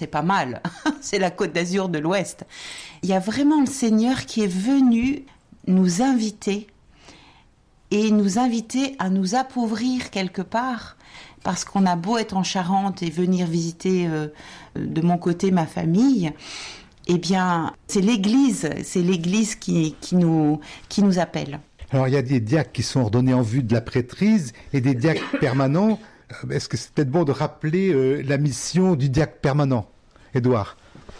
c'est pas mal. C'est la Côte d'Azur de l'Ouest. Il y a vraiment le Seigneur qui est venu nous inviter et nous inviter à nous appauvrir quelque part, parce qu'on a beau être en Charente et venir visiter de mon côté ma famille, eh bien, c'est l'Église qui nous appelle. Alors, il y a des diacres qui sont ordonnés en vue de la prêtrise et des diacres permanents. Est-ce que c'est peut-être bon de rappeler la mission du diacre permanent, Édouard ?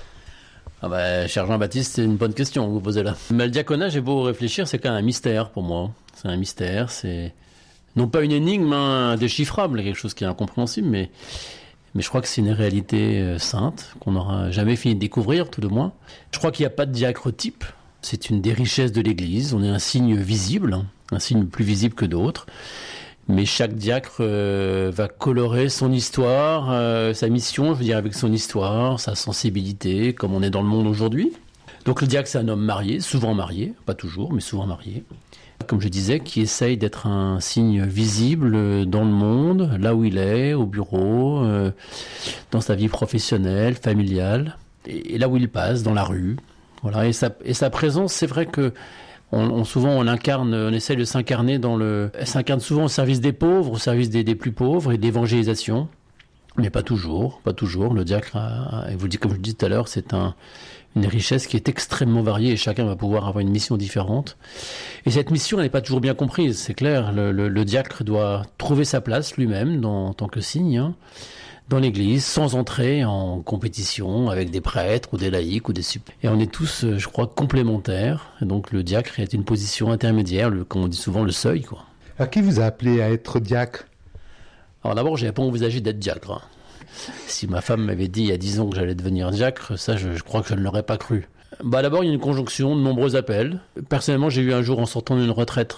Cher Jean-Baptiste, c'est une bonne question que vous posez là. Mais le diaconat, j'ai beau réfléchir, c'est quand même un mystère pour moi. C'est un mystère, c'est non pas une énigme indéchiffrable, quelque chose qui est incompréhensible, mais je crois que c'est une réalité sainte, qu'on n'aura jamais fini de découvrir, tout de moins. Je crois qu'il n'y a pas de diacre type. C'est une des richesses de l'Église. On est un signe visible, un signe plus visible que d'autres. Mais chaque diacre va colorer son histoire, sa mission, je veux dire, avec son histoire, sa sensibilité, comme on est dans le monde aujourd'hui. Donc le diacre, c'est un homme marié, souvent marié, pas toujours, mais souvent marié. Comme je disais, qui essaye d'être un signe visible dans le monde, là où il est, au bureau, dans sa vie professionnelle, familiale, et là où il passe, dans la rue. Voilà. Et sa présence, c'est vrai que souvent on l'incarne, on essaie de s'incarner elle s'incarne souvent au service des pauvres, au service des plus pauvres et de l'évangélisation. Mais pas toujours. Le diacre, et vous le dites, comme je le disais tout à l'heure, c'est une richesse qui est extrêmement variée et chacun va pouvoir avoir une mission différente. Et cette mission, elle n'est pas toujours bien comprise, c'est clair. Le diacre doit trouver sa place lui-même en tant que signe, dans l'Église, sans entrer en compétition avec des prêtres ou des laïcs ou des Et on est tous, je crois, complémentaires. Et donc le diacre est une position intermédiaire, comme on dit souvent, le seuil, quoi. Alors, qui vous a appelé à être diacre ? Alors d'abord, j'avais pas envisagé d'être diacre. Si ma femme m'avait dit il y a 10 ans que j'allais devenir diacre, ça je crois que je ne l'aurais pas cru. D'abord, il y a une conjonction de nombreux appels. Personnellement, j'ai eu un jour, en sortant d'une retraite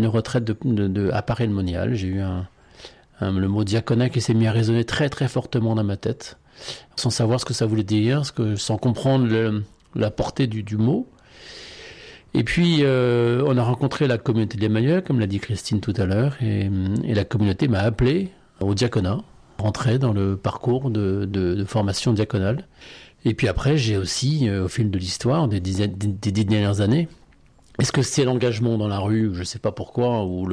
à Paray-le-Monial, j'ai eu le mot diaconat qui s'est mis à résonner très très fortement dans ma tête, sans savoir ce que ça voulait dire, sans comprendre la portée du mot. Et puis, on a rencontré la communauté de l'Emmanuel, comme l'a dit Christine tout à l'heure, et la communauté m'a appelé au diaconat, rentrer dans le parcours de formation diaconale. Et puis après, j'ai aussi, au fil de l'histoire, des 10 dernières années, est-ce que c'est l'engagement dans la rue, je ne sais pas pourquoi, ou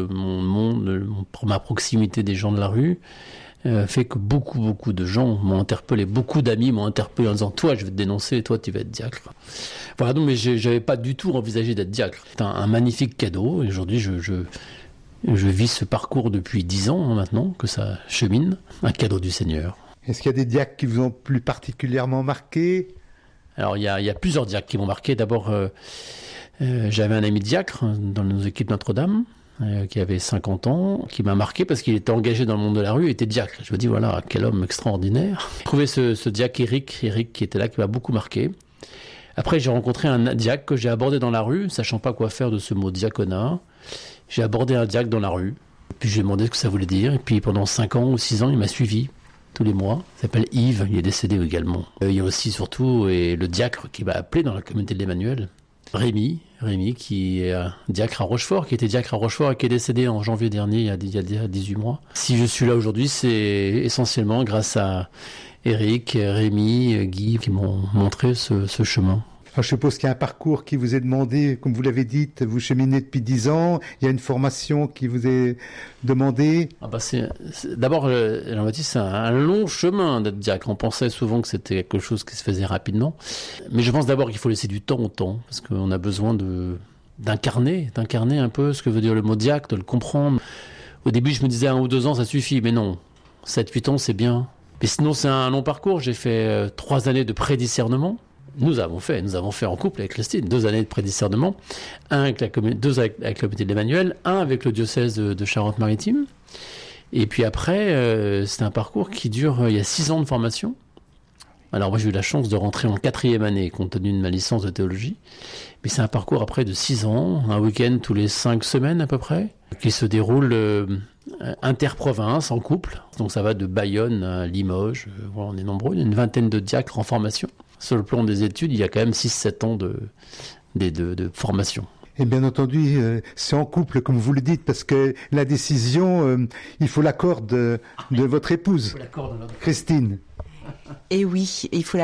ma proximité des gens de la rue, fait que beaucoup de gens m'ont interpellé, beaucoup d'amis m'ont interpellé en disant « Toi, je vais te dénoncer, toi, tu vas être diacre. » Voilà, donc, mais je n'avais pas du tout envisagé d'être diacre. C'est un magnifique cadeau, et aujourd'hui, je vis ce parcours depuis 10 ans maintenant, que ça chemine, un cadeau du Seigneur. Est-ce qu'il y a des diacres qui vous ont plus particulièrement marqué ? Alors, il y a plusieurs diacres qui m'ont marqué. D'abord, j'avais un ami diacre dans nos équipes Notre-Dame, qui avait 50 ans, qui m'a marqué parce qu'il était engagé dans le monde de la rue, il était diacre. Je me dis, voilà, quel homme extraordinaire. J'ai trouvé ce diacre Eric qui était là, qui m'a beaucoup marqué. Après, j'ai rencontré un diacre que j'ai abordé dans la rue, sachant pas quoi faire de ce mot diaconat. J'ai abordé un diacre dans la rue, puis je lui ai demandé ce que ça voulait dire, et puis pendant 5 ans ou 6 ans, il m'a suivi tous les mois. Il s'appelle Yves, il est décédé également. Il y a aussi surtout le diacre qui m'a appelé dans la communauté de l'Emmanuel, Rémi, qui est diacre à Rochefort, qui était diacre à Rochefort et qui est décédé en janvier dernier, il y a 18 mois. Si je suis là aujourd'hui, c'est essentiellement grâce à Eric, Rémi, Guy, qui m'ont montré ce chemin. Alors, je suppose qu'il y a un parcours qui vous est demandé, comme vous l'avez dit, vous cheminez depuis 10 ans, il y a une formation qui vous est demandée. D'abord, Jean-Baptiste, c'est un long chemin d'être diacre. On pensait souvent que c'était quelque chose qui se faisait rapidement. Mais je pense d'abord qu'il faut laisser du temps au temps, parce qu'on a besoin d'incarner un peu ce que veut dire le mot diacre, de le comprendre. Au début, je me disais 1 ou 2 ans, ça suffit, mais non. 7-8 ans, c'est bien. Et sinon, c'est un long parcours. J'ai fait 3 années de prédiscernement. Nous avons fait en couple avec Christine 2 années de prédiscernement, 2 avec la communauté de l'Emmanuel, 1 avec le diocèse de Charente-Maritime. Et puis après, c'est un parcours qui dure, il y a 6 ans de formation. Alors moi j'ai eu la chance de rentrer en 4e année compte tenu de ma licence de théologie. Mais c'est un parcours après de 6 ans, un week-end tous les 5 semaines à peu près, qui se déroule interprovince, en couple. Donc ça va de Bayonne à Limoges, voilà, on est nombreux, il y a une 20aine de diacres en formation. Sur le plan des études, il y a quand même 6-7 ans de formation. Et bien entendu, c'est en couple, comme vous le dites, parce que la décision, il faut l'accord de votre épouse, Christine. Et oui, il faut